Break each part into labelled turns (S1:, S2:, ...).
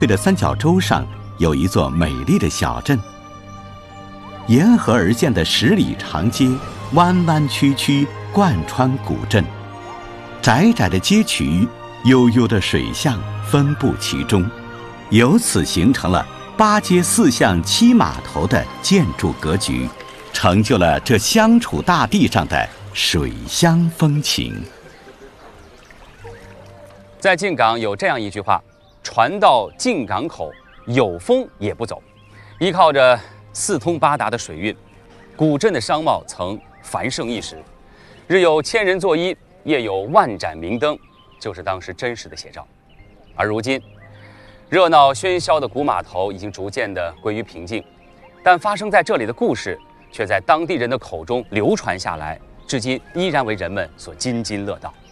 S1: 对的三角洲上有一座美丽的小镇，沿河而建的10里长街弯弯曲曲贯穿古镇，窄窄的街渠，悠悠的水巷分布其中，由此形成了8街4巷7码头的建筑格局，成就了这乡处大地上的水乡风情。
S2: 在靖港有这样一句话：船到靖港口，有风也不走。依靠着4通8达的水运，古镇的商贸曾繁盛一时，日有千人作揖，夜有万盏明灯，就是当时真实的写照。而如今，热闹喧嚣的古码头已经逐渐地归于平静，但发生在这里的故事却在当地人的口中流传下来，至今依然为人们所津津乐道。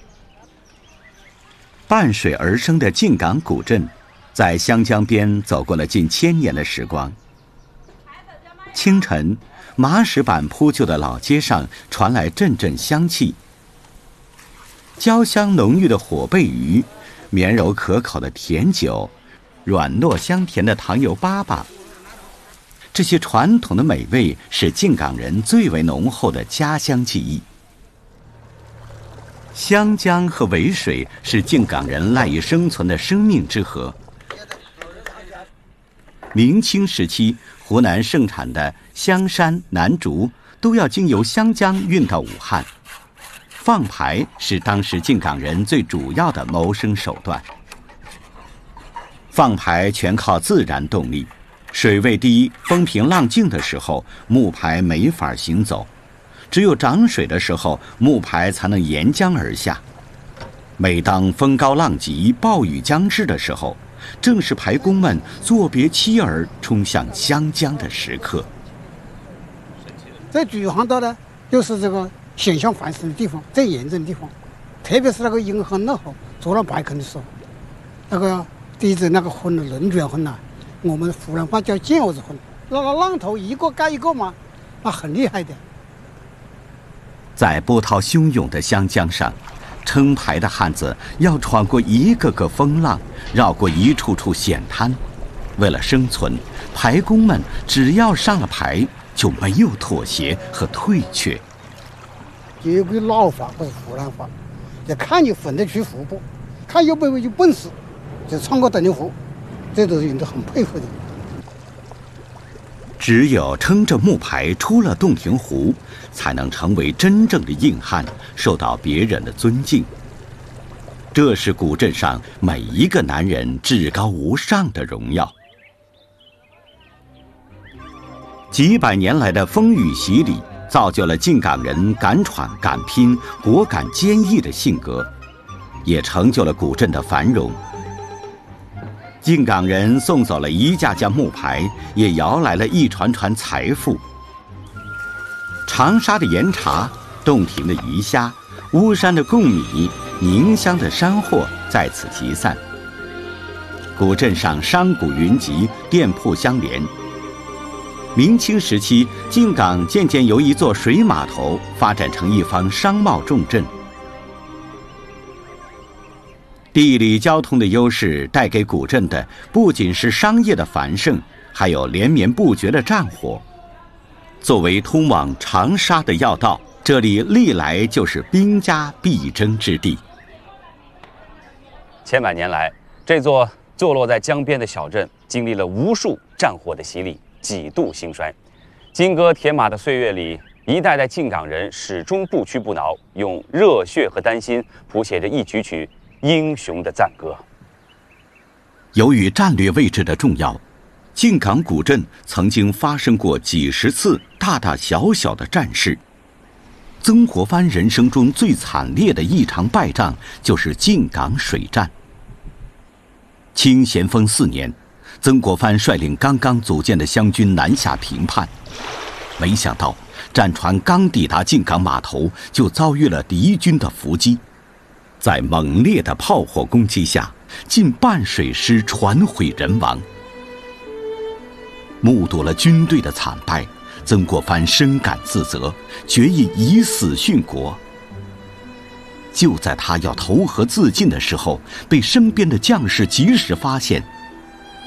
S1: 伴水而生的靖港古镇，在湘江边走过了近1000年的时光。清晨，麻石板铺就的老街上传来阵阵香气，焦香浓郁的火贝鱼，绵柔可口的甜酒，软糯香甜的糖油粑粑。这些传统的美味是靖港人最为浓厚的家乡记忆。湘江和渭水是靖港人赖以生存的生命之河。明清时期，湖南盛产的香山、南竹都要经由湘江运到武汉。放牌是当时靖港人最主要的谋生手段。放牌全靠自然动力，水位低、风平浪静的时候，木牌没法行走。只有涨水的时候，木牌才能沿江而下。每当风高浪急、暴雨将至的时候，正是牌工们作别妻儿冲向湘江的时刻。
S3: 在菊花岛呢，就是这个险象环生的地方，最严重的地方。特别是那个迎风那后做了白坑的时候，那个地质那个风的轮转风啊，我们湖南话叫毽子风，那个浪头一个盖一个嘛，那很厉害的。
S1: 在波涛汹涌的湘江上，撑牌的汉子要闯过一个个风浪，绕过一处处险滩。为了生存，牌工们只要上了牌，就没有妥协和退却。
S3: 有句老话或者湖南话，就看你混得去湖不，看有没有本事，就闯过等你湖，这都是人都很佩服的。
S1: 只有撑着木牌出了洞庭湖，才能成为真正的硬汉，受到别人的尊敬。这是古镇上每一个男人至高无上的荣耀。几百年来的风雨洗礼，造就了靖港人敢闯敢拼、果敢坚毅的性格，也成就了古镇的繁荣。靖港人送走了一架架木牌，也摇来了一船船财富。长沙的盐茶、洞庭的鱼虾、巫山的贡米、宁乡的山货在此集散。古镇上商贾云集，店铺相连。明清时期，靖港渐渐由一座水码头发展成一方商贸重镇。地理交通的优势带给古镇的不仅是商业的繁盛，还有连绵不绝的战火。作为通往长沙的要道，这里历来就是兵家必争之地。
S2: 千百年来，这座坐落在江边的小镇经历了无数战火的洗礼，几度兴衰。金戈铁马的岁月里，一代代靖港人始终不屈不挠，用热血和丹心谱写着一曲曲英雄的赞歌。
S1: 由于战略位置的重要，靖港古镇曾经发生过几十次大大小小的战事。曾国藩人生中最惨烈的一场败仗就是靖港水战。清咸丰4年，曾国藩率领刚刚组建的湘军南下平叛，没想到战船刚抵达靖港码头，就遭遇了敌军的伏击。在猛烈的炮火攻击下，近半水师船毁人亡。目睹了军队的惨败，曾国藩深感自责，决意以死殉国。就在他要投河自尽的时候，被身边的将士及时发现，